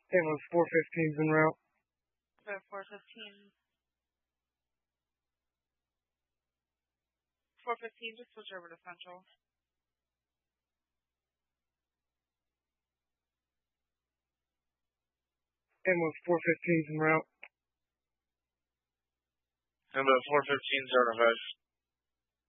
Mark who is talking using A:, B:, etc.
A: Ambulance 415's en route.
B: So 415. 415, just switch over to Central.
A: Ambulance 415's en route.
C: Ambulance 415's on 5.